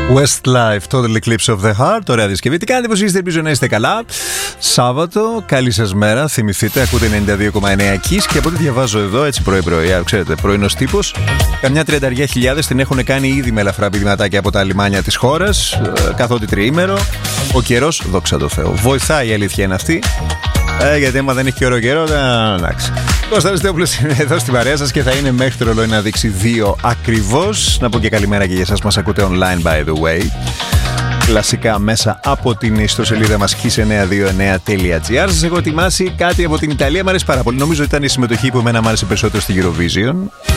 Westlife, Total Eclipse of the Heart. Ωραία διασκευή. Τι κάνετε, πως είστε, ελπίζω να είστε καλά. Σάββατο, καλή σας μέρα. Θυμηθείτε, ακούτε 92,9 Kiss και από ό,τι διαβάζω εδώ, έτσι πρωί-πρωί, ξέρετε, πρωινός τύπος. Καμιά 30.000 την έχουν κάνει ήδη με ελαφρά πηδηματάκια από τα λιμάνια της χώρας, καθότι τριήμερο. Ο καιρός, δόξα τω Θεώ, βοηθάει, η αλήθεια είναι αυτή. Γιατί άμα δεν έχει και ωραίο καιρό, εντάξει. Κώστας Αριστεόπουλος είναι εδώ στην παρέα σας και θα είναι μέχρι το ρολόι να δείξει 2 ακριβώς. Να πω και καλημέρα και για εσάς που μας ακούτε online, by the way. Κλασικά μέσα από την ιστοσελίδα μας kiss929.gr. Σας έχω ετοιμάσει κάτι από την Ιταλία. Μ' αρέσει πάρα πολύ. Νομίζω ότι ήταν η συμμετοχή που εμένα μ' άρεσε περισσότερο στη Eurovision.